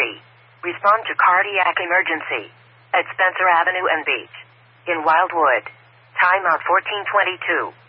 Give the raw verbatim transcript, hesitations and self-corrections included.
three. Respond to cardiac emergency. At Spencer Avenue and Beach. In Wildwood. Timeout fourteen twenty-two.